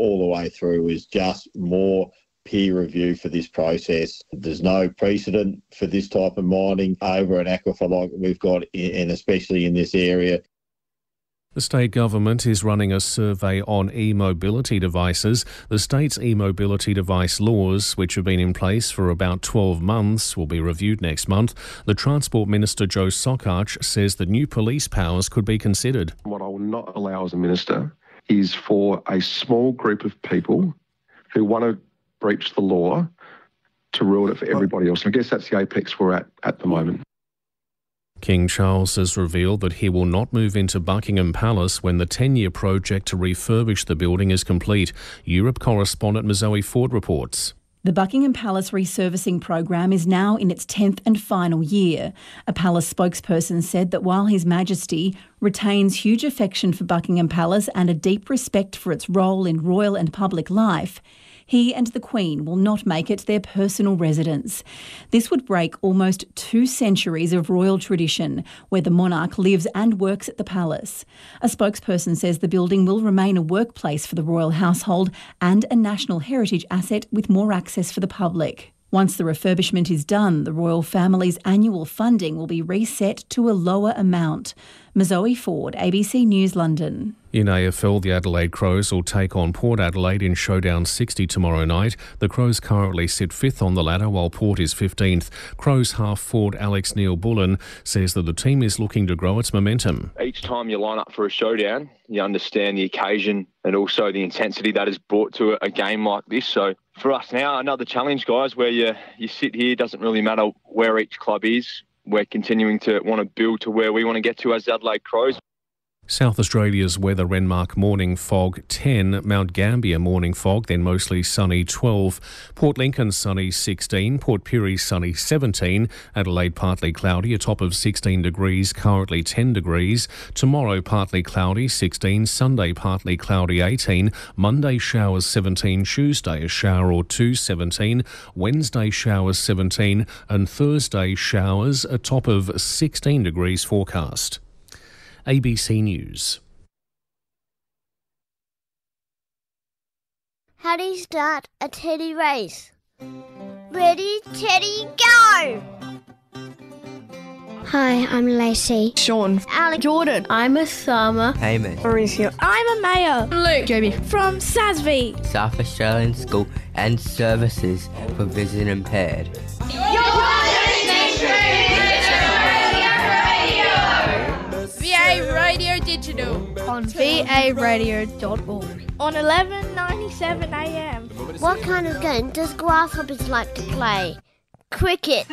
all the way through is just more peer review for this process. There's no precedent for this type of mining over an aquifer like we've got, and especially in this area. The state government is running a survey on e-mobility devices. The state's e-mobility device laws, which have been in place for about 12 months, will be reviewed next month. The Transport Minister, Joe Sokach, says that new police powers could be considered. What I will not allow as a minister is for a small group of people who want to breach the law to ruin it for everybody else. I guess that's the apex we're at the moment. King Charles has revealed that he will not move into Buckingham Palace when the 10-year project to refurbish the building is complete. Europe correspondent Zoe Ford reports. The Buckingham Palace resurfacing program is now in its 10th and final year. A palace spokesperson said that while His Majesty retains huge affection for Buckingham Palace and a deep respect for its role in royal and public life, he and the Queen will not make it their personal residence. This would break almost 2 centuries of royal tradition, where the monarch lives and works at the palace. A spokesperson says the building will remain a workplace for the royal household and a national heritage asset with more access for the public. Once the refurbishment is done, the royal family's annual funding will be reset to a lower amount. Zoe Ford, ABC News, London. In AFL, the Adelaide Crows will take on Port Adelaide in Showdown 60 tomorrow night. The Crows currently sit 5th on the ladder while Port is 15th. Crows half-forward Alex Neil-Bullen says that the team is looking to grow its momentum. Each time you line up for a showdown, you understand the occasion and also the intensity that is brought to a game like this. So for us now, another challenge, guys, where you sit here, doesn't really matter where each club is. We're continuing to want to build to where we want to get to as the Adelaide Crows. South Australia's weather: Renmark morning fog 10, Mount Gambier morning fog, then mostly sunny 12, Port Lincoln sunny 16, Port Pirie sunny 17, Adelaide partly cloudy, a top of 16 degrees, currently 10 degrees, tomorrow partly cloudy 16, Sunday partly cloudy 18, Monday showers 17, Tuesday a shower or 2 17, Wednesday showers 17 and Thursday showers, a top of 16 degrees forecast. ABC News. How do you start a teddy race? Ready, Teddy, go! Hi, I'm Lacey. Sean. Alex. Jordan. I'm Osama. Hamish. Mauricio. I'm Amaya. Luke. Jamie. From SASV. South Australian School and Services for Vision Impaired. VA Radio Digital on varadio.org on 11:97 a.m. What kind of game does Grasshoppers like to play? Cricket.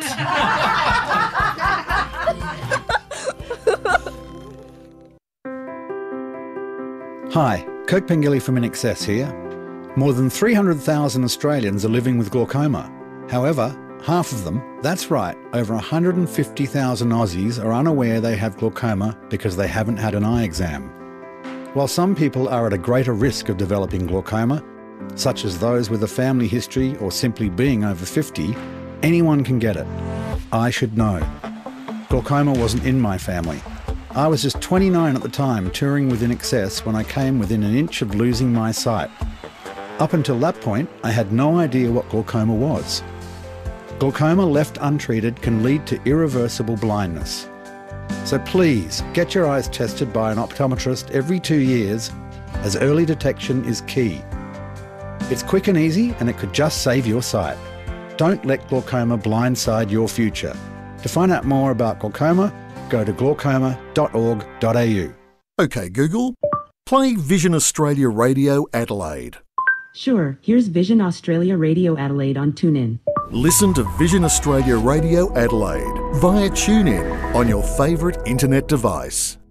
Hi, Kirk Pengilly from INXS here. More than 300,000 Australians are living with glaucoma. However, half of them, that's right, over 150,000 Aussies are unaware they have glaucoma because they haven't had an eye exam. While some people are at a greater risk of developing glaucoma, such as those with a family history or simply being over 50, anyone can get it. I should know. Glaucoma wasn't in my family. I was just 29 at the time, touring with INXS when I came within an inch of losing my sight. Up until that point, I had no idea what glaucoma was. Glaucoma left untreated can lead to irreversible blindness. So please, get your eyes tested by an optometrist every 2 years, as early detection is key. It's quick and easy, and it could just save your sight. Don't let glaucoma blindside your future. To find out more about glaucoma, go to glaucoma.org.au. OK Google, play Vision Australia Radio Adelaide. Sure, here's Vision Australia Radio Adelaide on TuneIn. Listen to Vision Australia Radio Adelaide via TuneIn on your favourite internet device.